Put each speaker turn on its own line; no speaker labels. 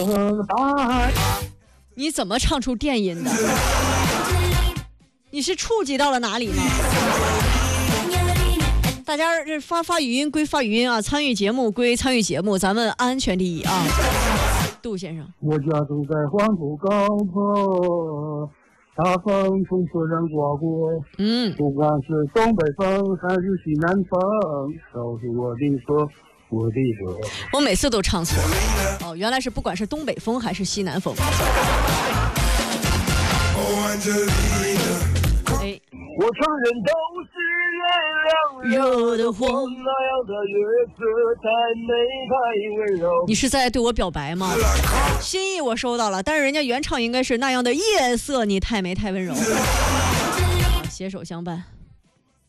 你怎么唱出电音的？你是触及到了哪里呢？大家这发语音归发语音啊，参与节目归参与节目，咱们安全第一啊。杜先生，
我家住在黄土高坡，大风从车上刮过，不管是东北风还是西南风，都是我的歌，我的歌。
我每次都唱错哦，原来是不管是东北风还是西南风。哎，
我承认都是月亮惹的祸，那样的月色太美太温柔。
你是在对我表白吗？心意我收到了，但是人家原唱应该是那样的夜色，你太美太温柔。携手相伴。